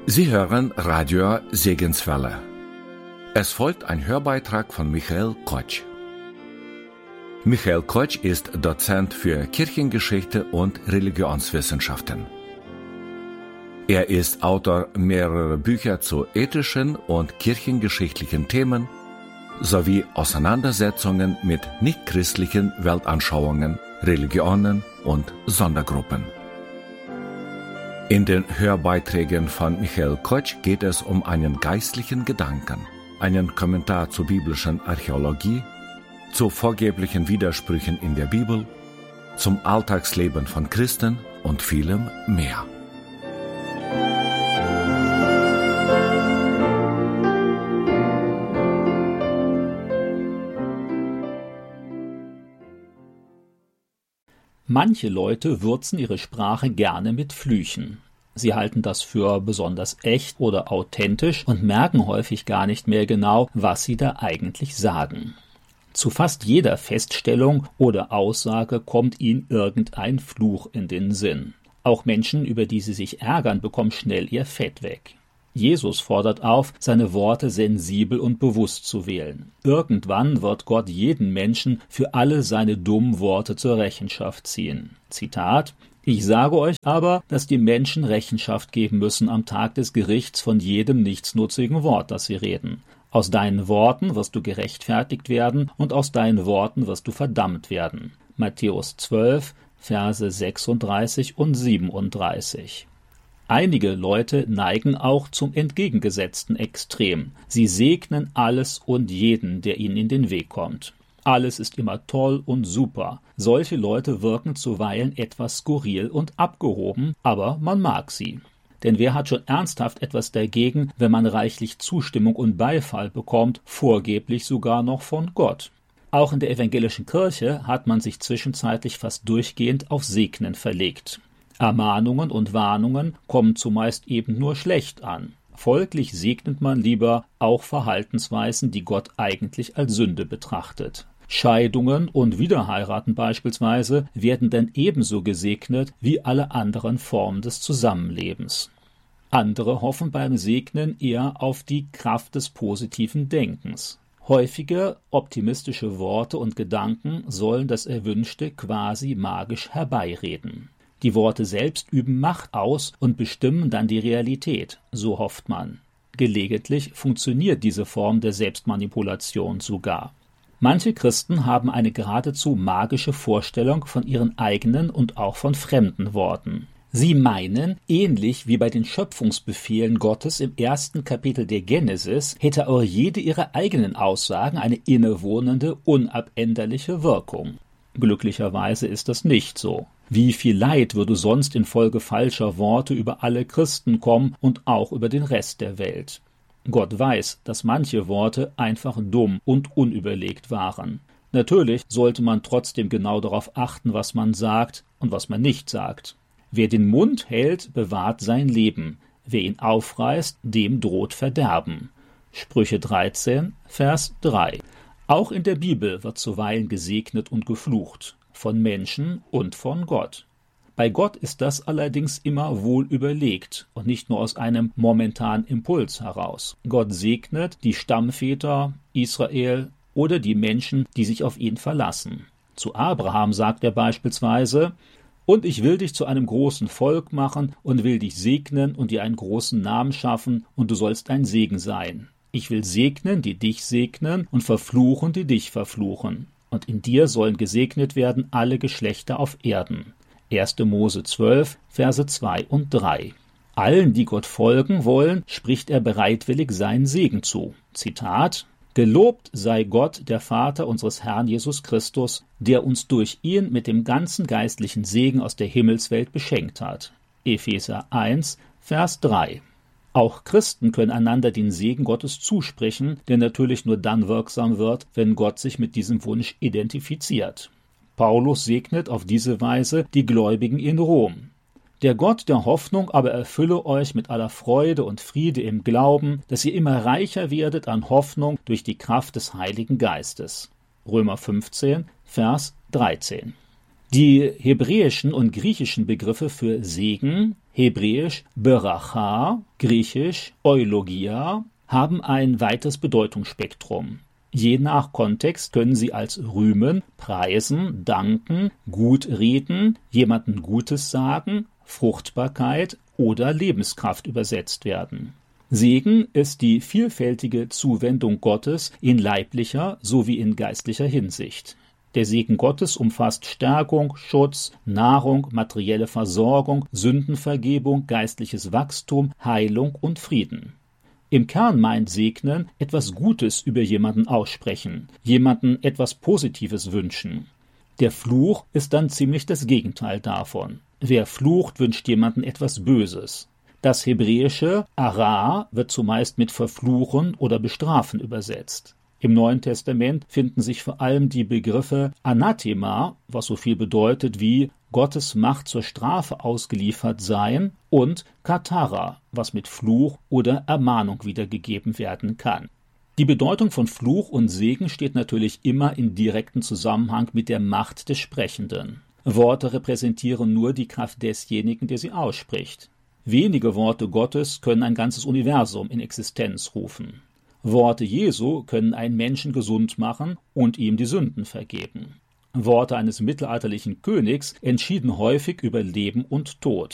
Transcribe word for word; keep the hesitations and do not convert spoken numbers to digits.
Sie hören Radio Segenswelle. Es folgt ein Hörbeitrag von Michael Kotsch. Michael Kotsch ist Dozent für Kirchengeschichte und Religionswissenschaften. Er ist Autor mehrerer Bücher zu ethischen und kirchengeschichtlichen Themen sowie Auseinandersetzungen mit nichtchristlichen Weltanschauungen, Religionen und Sondergruppen. In den Hörbeiträgen von Michael Kotsch geht es um einen geistlichen Gedanken, einen Kommentar zur biblischen Archäologie, zu vorgeblichen Widersprüchen in der Bibel, zum Alltagsleben von Christen und vielem mehr. Manche Leute würzen ihre Sprache gerne mit Flüchen. Sie halten das für besonders echt oder authentisch und merken häufig gar nicht mehr genau, was sie da eigentlich sagen. Zu fast jeder Feststellung oder Aussage kommt ihnen irgendein Fluch in den Sinn. Auch Menschen, über die sie sich ärgern, bekommen schnell ihr Fett weg. Jesus fordert auf, seine Worte sensibel und bewusst zu wählen. Irgendwann wird Gott jeden Menschen für alle seine dummen Worte zur Rechenschaft ziehen. Zitat: Ich sage euch aber, dass die Menschen Rechenschaft geben müssen am Tag des Gerichts von jedem nichtsnutzigen Wort, das sie reden. Aus deinen Worten wirst du gerechtfertigt werden und aus deinen Worten wirst du verdammt werden. Matthäus zwölf, Verse sechsunddreißig und siebenunddreißig. Einige Leute neigen auch zum entgegengesetzten Extrem. Sie segnen alles und jeden, der ihnen in den Weg kommt. Alles ist immer toll und super. Solche Leute wirken zuweilen etwas skurril und abgehoben, aber man mag sie. Denn wer hat schon ernsthaft etwas dagegen, wenn man reichlich Zustimmung und Beifall bekommt, vorgeblich sogar noch von Gott? Auch in der evangelischen Kirche hat man sich zwischenzeitlich fast durchgehend auf Segnen verlegt. Ermahnungen und Warnungen kommen zumeist eben nur schlecht an. Folglich segnet man lieber auch Verhaltensweisen, die Gott eigentlich als Sünde betrachtet. Scheidungen und Wiederheiraten beispielsweise werden dann ebenso gesegnet wie alle anderen Formen des Zusammenlebens. Andere hoffen beim Segnen eher auf die Kraft des positiven Denkens. Häufige optimistische Worte und Gedanken sollen das Erwünschte quasi magisch herbeireden. Die Worte selbst üben Macht aus und bestimmen dann die Realität, so hofft man. Gelegentlich funktioniert diese Form der Selbstmanipulation sogar. Manche Christen haben eine geradezu magische Vorstellung von ihren eigenen und auch von fremden Worten. Sie meinen, ähnlich wie bei den Schöpfungsbefehlen Gottes im ersten Kapitel der Genesis, hätte auch jede ihrer eigenen Aussagen eine innewohnende, unabänderliche Wirkung. Glücklicherweise ist das nicht so. Wie viel Leid würde sonst infolge falscher Worte über alle Christen kommen und auch über den Rest der Welt? Gott weiß, dass manche Worte einfach dumm und unüberlegt waren. Natürlich sollte man trotzdem genau darauf achten, was man sagt und was man nicht sagt. Wer den Mund hält, bewahrt sein Leben. Wer ihn aufreißt, dem droht Verderben. Sprüche dreizehn, Vers drei. Auch in der Bibel wird zuweilen gesegnet und geflucht. Von Menschen und von Gott. Bei Gott ist das allerdings immer wohl überlegt und nicht nur aus einem momentanen Impuls heraus. Gott segnet die Stammväter Israel oder die Menschen, die sich auf ihn verlassen. Zu Abraham sagt er beispielsweise: Und ich will dich zu einem großen Volk machen und will dich segnen und dir einen großen Namen schaffen, und du sollst ein Segen sein. Ich will segnen, die dich segnen, und verfluchen, die dich verfluchen. Und in dir sollen gesegnet werden alle Geschlechter auf Erden. erster Mose zwölf, Verse zwei und drei. Allen, die Gott folgen wollen, spricht er bereitwillig seinen Segen zu. Zitat: Gelobt sei Gott, der Vater unseres Herrn Jesus Christus, der uns durch ihn mit dem ganzen geistlichen Segen aus der Himmelswelt beschenkt hat. Epheser eins, Vers drei. Auch Christen können einander den Segen Gottes zusprechen, der natürlich nur dann wirksam wird, wenn Gott sich mit diesem Wunsch identifiziert. Paulus segnet auf diese Weise die Gläubigen in Rom. Der Gott der Hoffnung aber erfülle euch mit aller Freude und Friede im Glauben, dass ihr immer reicher werdet an Hoffnung durch die Kraft des Heiligen Geistes. Römer fünfzehn, Vers dreizehn. Die hebräischen und griechischen Begriffe für Segen, hebräisch Beracha, griechisch Eulogia, haben ein weites Bedeutungsspektrum. Je nach Kontext können sie als rühmen, preisen, danken, gut reden, jemandem Gutes sagen, Fruchtbarkeit oder Lebenskraft übersetzt werden. Segen ist die vielfältige Zuwendung Gottes in leiblicher sowie in geistlicher Hinsicht. Der Segen Gottes umfasst Stärkung, Schutz, Nahrung, materielle Versorgung, Sündenvergebung, geistliches Wachstum, Heilung und Frieden. Im Kern meint Segnen etwas Gutes über jemanden aussprechen, jemanden etwas Positives wünschen. Der Fluch ist dann ziemlich das Gegenteil davon. Wer flucht, wünscht jemanden etwas Böses. Das hebräische Ara wird zumeist mit verfluchen oder bestrafen übersetzt. Im Neuen Testament finden sich vor allem die Begriffe Anathema, was so viel bedeutet wie Gottes Macht zur Strafe ausgeliefert sein, und Katara, was mit Fluch oder Ermahnung wiedergegeben werden kann. Die Bedeutung von Fluch und Segen steht natürlich immer in direktem Zusammenhang mit der Macht des Sprechenden. Worte repräsentieren nur die Kraft desjenigen, der sie ausspricht. Wenige Worte Gottes können ein ganzes Universum in Existenz rufen. Worte Jesu können einen Menschen gesund machen und ihm die Sünden vergeben. Worte eines mittelalterlichen Königs entschieden häufig über Leben und Tod.